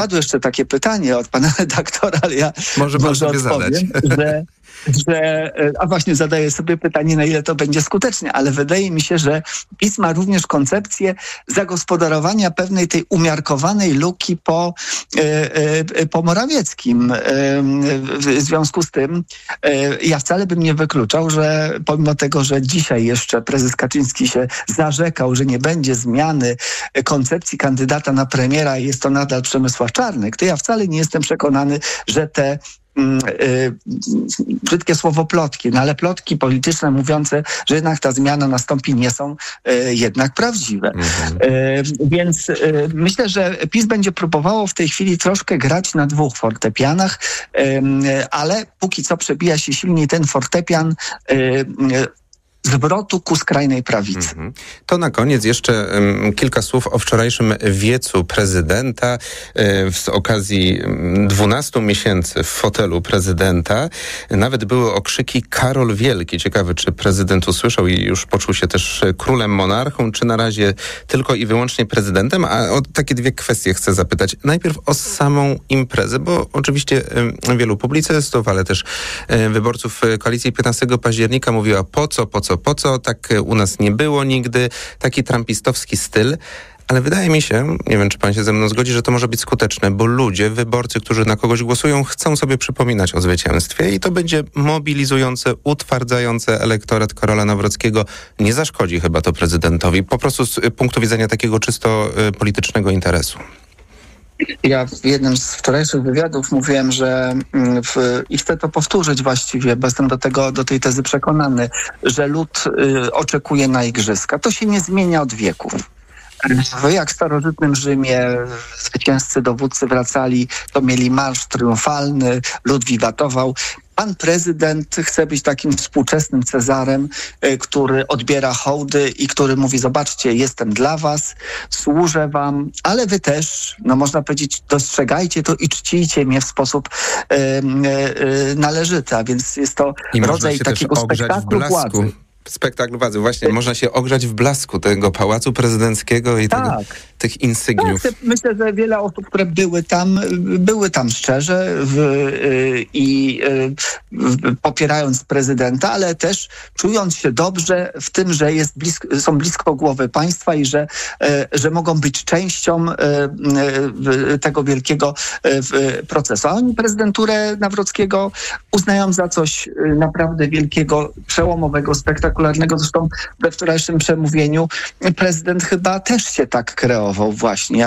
Padło jeszcze takie pytanie od pana redaktora, ale ja może odpowiem, zadać. A właśnie zadaję sobie pytanie, na ile to będzie skuteczne, ale wydaje mi się, że PiS ma również koncepcję zagospodarowania pewnej tej umiarkowanej luki po Morawieckim. W związku z tym ja wcale bym nie wykluczał, że pomimo tego, że dzisiaj jeszcze prezes Kaczyński się zarzekał, że nie będzie zmiany koncepcji kandydata na premiera i jest to nadal Przemysław Czarnek, to ja wcale nie jestem przekonany, że te brzydkie słowo plotki, no ale plotki polityczne mówiące, że jednak ta zmiana nastąpi, nie są jednak prawdziwe. Więc myślę, że PiS będzie próbowało w tej chwili troszkę grać na dwóch fortepianach, ale póki co przebija się silniej ten fortepian zwrotu ku skrajnej prawicy. To na koniec jeszcze kilka słów o wczorajszym wiecu prezydenta z okazji 12 miesięcy w fotelu prezydenta. Nawet były okrzyki Karol Wielki. Ciekawe, czy prezydent usłyszał i już poczuł się też królem monarchą, czy na razie tylko i wyłącznie prezydentem? A o takie dwie kwestie chcę zapytać. Najpierw o samą imprezę, bo oczywiście wielu publicystów, ale też wyborców koalicji 15 października mówiła po co, tak u nas nie było nigdy, taki trumpistowski styl. Ale wydaje mi się, nie wiem, czy pan się ze mną zgodzi, że to może być skuteczne, bo ludzie, wyborcy, którzy na kogoś głosują, chcą sobie przypominać o zwycięstwie i to będzie mobilizujące, utwardzające elektorat Karola Nawrockiego. Nie zaszkodzi chyba to prezydentowi, po prostu z punktu widzenia takiego czysto politycznego interesu. Ja w jednym z wczorajszych wywiadów mówiłem, że i chcę to powtórzyć właściwie, bo jestem do tej tezy przekonany, że lud oczekuje na igrzyska. To się nie zmienia od wieków. Jak w starożytnym Rzymie zwycięzcy dowódcy wracali, to mieli marsz triumfalny, lud wiwatował. Pan prezydent chce być takim współczesnym Cezarem, który odbiera hołdy i który mówi: zobaczcie, jestem dla was, służę wam, ale wy też, no można powiedzieć, dostrzegajcie to i czcijcie mnie w sposób należyty. A więc jest to rodzaj takiego spektaklu władzy. Spektakl władzy, właśnie. Można się ogrzać w blasku tego pałacu prezydenckiego i tych insygniów. Tak, myślę, że wiele osób, które były tam szczerze popierając prezydenta, ale też czując się dobrze w tym, że są blisko głowy państwa i że mogą być częścią tego wielkiego procesu. A oni prezydenturę Nawrockiego uznają za coś naprawdę wielkiego, przełomowego, spektakularnego. Zresztą we wczorajszym przemówieniu prezydent chyba też się tak kreował właśnie,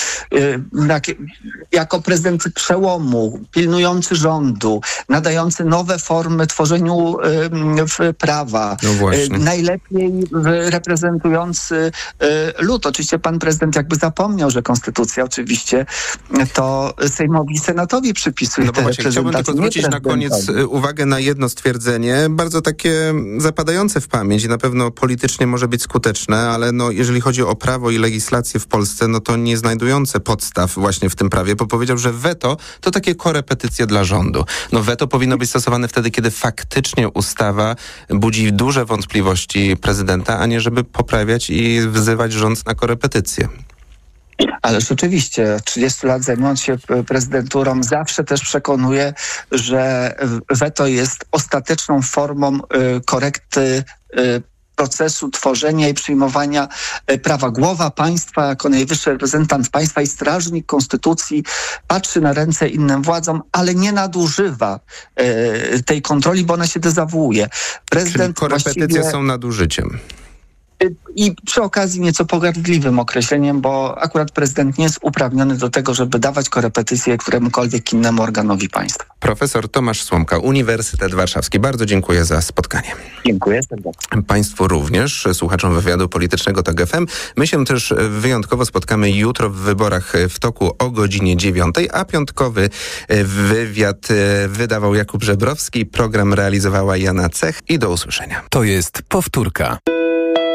jako prezydent przełomu, pilnujący rządu, nadający nowe formy tworzeniu prawa, najlepiej reprezentujący lud. Oczywiście pan prezydent jakby zapomniał, że konstytucja oczywiście to Sejmowi i Senatowi przypisuje te reprezentacje. Chciałbym tylko zwrócić na koniec uwagę na jedno stwierdzenie, bardzo takie zapadające w pamięć i na pewno politycznie może być skuteczne, ale jeżeli chodzi o prawo i legislację w Polsce, to nie znajdujące podstaw właśnie w tym prawie, bo powiedział, że weto to takie korepetycje dla rządu. Weto powinno być stosowane wtedy, kiedy faktycznie ustawa budzi duże wątpliwości prezydenta, a nie żeby poprawiać i wzywać rząd na korepetycje. Ależ oczywiście, 30 lat zajmując się prezydenturą, zawsze też przekonuję, że weto jest ostateczną formą korekty procesu tworzenia i przyjmowania prawa. Głowa państwa jako najwyższy reprezentant państwa i strażnik konstytucji patrzy na ręce innym władzom, ale nie nadużywa tej kontroli, bo ona się dezawuuje. Czyli korepetycje są nadużyciem. I przy okazji nieco pogardliwym określeniem, bo akurat prezydent nie jest uprawniony do tego, żeby dawać korepetycje któremukolwiek innemu organowi państwa. Profesor Tomasz Słomka, Uniwersytet Warszawski. Bardzo dziękuję za spotkanie. Dziękuję serdecznie. Państwu również, słuchaczom wywiadu politycznego TOG FM. My się też wyjątkowo spotkamy jutro w wyborach w toku o godzinie 9, a piątkowy wywiad wydawał Jakub Żebrowski, program realizowała Jana Cech i do usłyszenia. To jest powtórka.